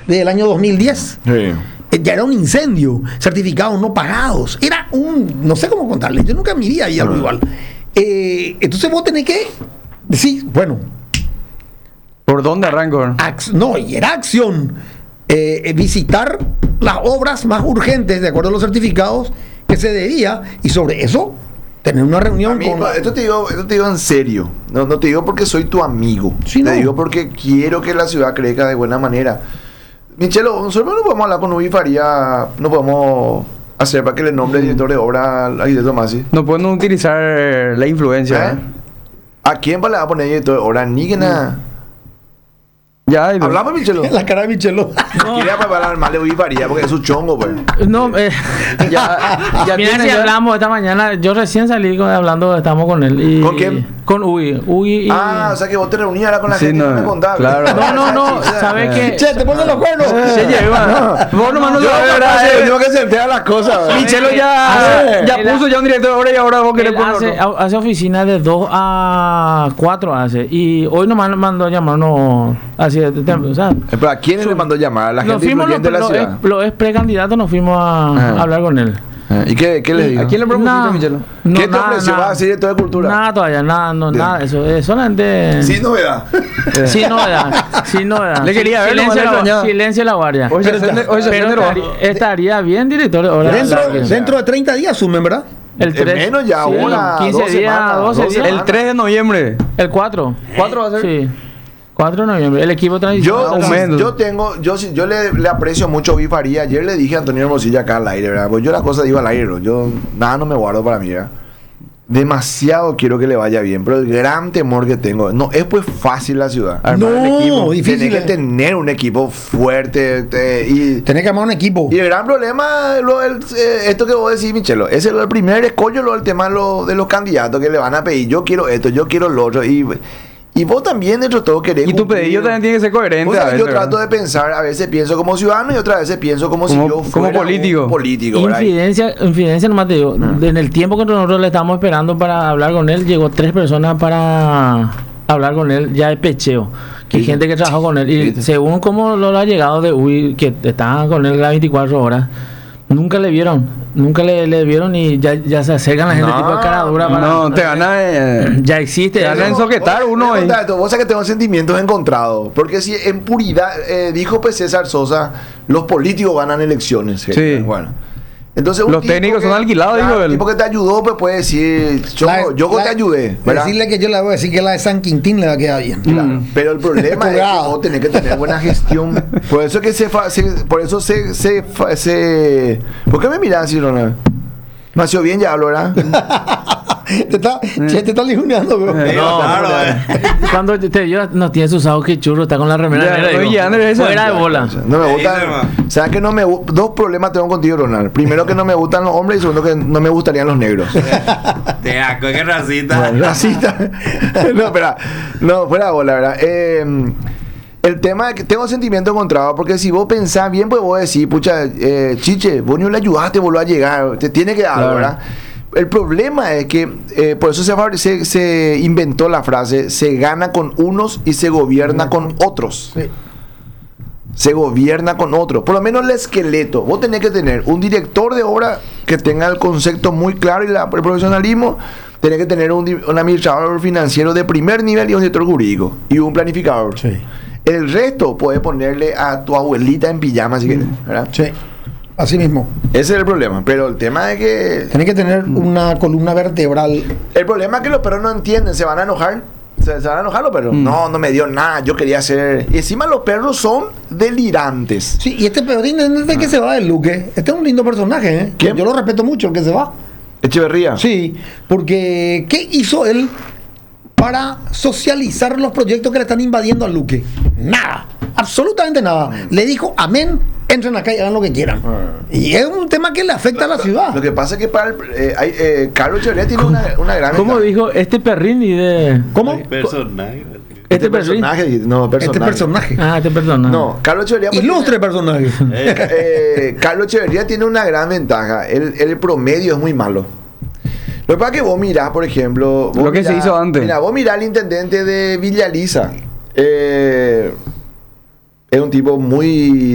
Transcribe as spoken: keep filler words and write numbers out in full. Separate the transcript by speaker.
Speaker 1: del año dos mil diez.
Speaker 2: Sí.
Speaker 1: Eh, Ya era un incendio, certificados no pagados. Era un, no sé cómo contarle, yo nunca en mi vida vi algo igual. Eh, entonces vos tenés que decir, bueno,
Speaker 3: ¿Por dónde arranco?
Speaker 1: ac- no, y era acción. Eh, eh, visitar las obras más urgentes, de acuerdo a los certificados, que se debía, y sobre eso tener una reunión
Speaker 2: A mí,
Speaker 1: con...
Speaker 2: no, esto, te digo, esto te digo en serio. No, no te digo porque soy tu amigo.
Speaker 1: Sí,
Speaker 2: te
Speaker 1: no.
Speaker 2: digo porque quiero que la ciudad crezca de buena manera. Michelo, nosotros no podemos hablar con Ubi Faría, no podemos hacer para que le nombre director de obra a Guillermo Masi.
Speaker 3: No podemos utilizar la influencia.
Speaker 2: ¿Eh?
Speaker 3: ¿eh?
Speaker 2: ¿A quién le va a poner director de obra? Ni que nada.
Speaker 3: Ya, y-
Speaker 2: Hablamos, Michelo.
Speaker 1: La cara de Michelo.
Speaker 2: Quería preparar mal de Ubi Faría porque es su chongo, pues.
Speaker 4: No, eh,
Speaker 3: ya, ya
Speaker 4: mira,
Speaker 3: tiene
Speaker 4: si
Speaker 3: ya-
Speaker 4: hablamos esta mañana, yo recién salí con- hablando, estamos con él. Y,
Speaker 2: ¿Con quién?
Speaker 4: Con Uy. Uy y...
Speaker 2: Ah, o sea que vos te reunías ahora con la
Speaker 3: Sí,
Speaker 2: gente y
Speaker 3: no,
Speaker 2: no me contabas.
Speaker 3: claro.
Speaker 4: No, no, no, ¿sabes qué?
Speaker 1: Che, te ponen los cuernos.
Speaker 3: Se lleva. Vos nomás no
Speaker 2: Yo
Speaker 3: sabés,
Speaker 2: no
Speaker 3: ¿verdad?
Speaker 2: sé,
Speaker 3: Eh,
Speaker 2: tengo que sentir las cosas. ¿verdad?
Speaker 3: Michelo
Speaker 4: Hace-
Speaker 3: ya, ya
Speaker 4: él-
Speaker 3: puso ya un director ahora y ahora vos querés
Speaker 4: Él
Speaker 3: poner
Speaker 4: hace,
Speaker 3: otro.
Speaker 4: hace oficina de dos a cuatro hace. Y hoy nomás mandó a llamarnos así de tiempo. O sea,
Speaker 2: Pero ¿a quién le mandó llamar? A la
Speaker 4: nos
Speaker 2: gente
Speaker 4: fuimos los,
Speaker 2: influyente de la
Speaker 4: los,
Speaker 2: ciudad.
Speaker 4: ex, los ex precandidatos, nos fuimos a,
Speaker 2: Ah.
Speaker 4: a hablar con él.
Speaker 2: Ah, ¿Y qué, qué le digo?
Speaker 3: ¿A quién le propusiste,
Speaker 4: Nada.
Speaker 3: Michelo?
Speaker 4: No,
Speaker 2: ¿Qué te
Speaker 4: nada,
Speaker 2: ofreció?
Speaker 4: nada.
Speaker 2: ¿Vas a decir de toda cultura?
Speaker 4: Nada todavía, nada, no,
Speaker 2: Bien.
Speaker 4: nada, eso es solamente.
Speaker 2: Sin novedad.
Speaker 4: Sin novedad, sin novedad.
Speaker 3: Le quería ver,
Speaker 4: silencio,
Speaker 3: nomás le
Speaker 4: la,
Speaker 3: extrañaba.
Speaker 4: silencio la guardia.
Speaker 3: Hoy se
Speaker 1: Pero
Speaker 3: ofende-
Speaker 1: está-
Speaker 3: hoy se
Speaker 4: Pero
Speaker 3: ofende,
Speaker 4: estaría, estaría bien, director. Ahora,
Speaker 1: Dentro,
Speaker 4: la-
Speaker 1: dentro de treinta días sumen, ¿verdad?
Speaker 4: el tres,
Speaker 2: menos ya,
Speaker 4: sí,
Speaker 2: una,
Speaker 4: quince
Speaker 2: dos
Speaker 4: días,
Speaker 2: semanas,
Speaker 4: doce
Speaker 2: dos
Speaker 4: días.
Speaker 3: El tres de noviembre.
Speaker 4: El cuatro.
Speaker 3: ¿cuatro va a ser?
Speaker 4: Sí. cuatro de noviembre. El equipo tradicional.
Speaker 2: Yo,
Speaker 3: un
Speaker 2: sí,
Speaker 3: mes.
Speaker 2: yo tengo, yo sí- yo le, le aprecio mucho a Bifaría. Ayer le dije a Antonio Hermosilla acá al aire, ¿verdad? Pues yo la cosa digo al aire, ¿no? Yo nada no me guardo para mí, ¿verdad? Demasiado quiero que le vaya bien, pero el gran temor que tengo, no es pues fácil la ciudad.
Speaker 3: Armar el
Speaker 1: No,
Speaker 3: equipo.
Speaker 1: difícil.
Speaker 2: Tienes que
Speaker 1: eh.
Speaker 2: tener un equipo fuerte te- y
Speaker 1: Tenés que armar un equipo.
Speaker 2: Y el gran problema, lo, el, eh, esto que vos decís, Michelo, ese es el primer escollo, lo, el tema lo, de los candidatos que le van a pedir. Yo quiero esto, yo quiero lo otro. Y, y vos también, dentro de todo, querés.
Speaker 3: Y tu
Speaker 2: cumplir.
Speaker 3: pedido también tiene que ser coherente.
Speaker 2: Vos
Speaker 3: a
Speaker 2: sabés,
Speaker 3: veces,
Speaker 2: yo trato
Speaker 3: ¿verdad?
Speaker 2: de pensar, a veces pienso como ciudadano y otras veces pienso como, si
Speaker 3: Como-
Speaker 2: yo
Speaker 3: como
Speaker 2: fuera
Speaker 3: político.
Speaker 2: un político, ¿verdad?
Speaker 4: Infidencia, infidencia nomás te digo. En el tiempo que nosotros le estábamos esperando para hablar con él, llegó tres personas para hablar con él ya de pecheo. Que hay
Speaker 2: ¿Viste?
Speaker 4: gente que trabajó con él. Y
Speaker 2: ¿Viste?
Speaker 4: según como lo ha llegado de Uy, que estaban con él las veinticuatro horas, nunca le vieron. Nunca le, le vieron y ya, ya se acercan la gente
Speaker 2: No,
Speaker 4: tipo de cara dura para.
Speaker 3: No, te van a. eh,
Speaker 4: Ya existe.
Speaker 3: Te van a
Speaker 4: eso.
Speaker 3: ensoquetar
Speaker 2: Vos-
Speaker 3: uno
Speaker 2: me
Speaker 3: ahí.
Speaker 2: contá esto, vos sabés que tengo sentimientos encontrados. Porque si en puridad, eh, dijo pues César Sosa, los políticos ganan elecciones.
Speaker 3: Sí.
Speaker 2: gente. Bueno. Entonces, un
Speaker 3: Los
Speaker 2: tipo
Speaker 3: técnicos
Speaker 2: que-
Speaker 3: son alquilados,
Speaker 2: claro,
Speaker 3: dijo
Speaker 2: un
Speaker 3: él.
Speaker 2: tipo que te ayudó, pues puede decir, yo,
Speaker 1: La-
Speaker 2: yo
Speaker 1: la-
Speaker 2: te ayudé. ¿verdad?
Speaker 1: Decirle que yo le voy a decir que la de San Quintín le va a quedar bien.
Speaker 2: Claro. Pero el problema es que
Speaker 1: Colgado.
Speaker 2: vos tenés que tener buena gestión. Por eso que se, fa- se- por eso se, se, fa- se- ¿Por qué me miran así, Ronald? Nació bien ya hablo, ¿verdad?
Speaker 1: Te está, che, te está lijuneando, bro.
Speaker 3: Eh,
Speaker 5: No, claro, eh.
Speaker 4: Cuando te vio, no tienes usado que churro, está con la remera
Speaker 3: Ya,
Speaker 4: negra.
Speaker 3: oye,
Speaker 4: digo,
Speaker 3: Andrés, esa-
Speaker 4: fuera de bola.
Speaker 2: No me
Speaker 5: ¿Qué
Speaker 2: gusta.
Speaker 5: dice, ma?
Speaker 2: ¿Sabes que no me gu- Dos problemas tengo contigo, Ronald. Primero que no me gustan los hombres y segundo que no me gustarían los negros.
Speaker 5: Te asco, qué racista.
Speaker 2: Racista. No, espera. No, fuera de bola, ¿verdad? Eh, el tema es que tengo sentimiento encontrado porque si vos pensás bien, pues vos decís, pucha, eh, Chiche, vos ni le ayudaste, vos lo a llegar, te tiene que dar,
Speaker 3: Claro.
Speaker 2: ¿verdad? El problema es que, eh, por eso se, fabri- se, se inventó la frase, se gana con unos y se gobierna con otros.
Speaker 1: Sí.
Speaker 2: Se gobierna con otros. Por lo menos el esqueleto. Vos tenés que tener un director de obra que tenga el concepto muy claro y la- el profesionalismo. Tenés que tener un, di- un administrador financiero de primer nivel y un director jurídico. Y un planificador.
Speaker 1: Sí.
Speaker 2: El resto puedes ponerle a tu abuelita en pijama si quieres, ¿verdad?
Speaker 1: Sí. Así mismo.
Speaker 2: Ese es el problema. Pero el tema es que...
Speaker 1: Tenés que tener una columna vertebral.
Speaker 2: El problema es que los perros no entienden. Se van a enojar. Se, se van a enojar los perros.
Speaker 3: Mm.
Speaker 2: No, no me dio nada. Yo quería hacer... Y encima los perros son delirantes.
Speaker 1: Sí, y este Pedrín es de que se va del Luque. Este es un lindo personaje, ¿eh?
Speaker 2: ¿Quién?
Speaker 1: Yo lo respeto mucho, el que se va.
Speaker 2: Echeverría.
Speaker 1: Sí, porque ¿qué hizo él para socializar los proyectos que le están invadiendo al Luque? Nada, absolutamente nada. Le dijo, amén, entren acá y hagan lo que quieran. Y es un tema que le afecta a la ciudad.
Speaker 2: Lo que pasa es que para el, eh, hay, eh, Carlos Echeverría tiene una, una gran...
Speaker 4: ¿Cómo
Speaker 2: ventaja.
Speaker 4: dijo este perrín y de.
Speaker 1: ¿Cómo?
Speaker 5: Personaje.
Speaker 2: Este,
Speaker 4: Este perrín?
Speaker 2: personaje, no,
Speaker 1: Este
Speaker 2: personaje.
Speaker 1: personaje.
Speaker 4: Ah, este perdón.
Speaker 2: No, Carlos Echeverría... pues,
Speaker 1: Ilustre personaje.
Speaker 5: Eh,
Speaker 2: tiene- eh, Carlos Echeverría tiene una gran ventaja. El, el promedio es muy malo. Lo que pasa es que vos mirás, por ejemplo... vos
Speaker 3: Lo que se
Speaker 2: mirás-
Speaker 3: hizo antes.
Speaker 2: Mira, vos mirás al intendente de Villa Lisa. Eh, es un tipo muy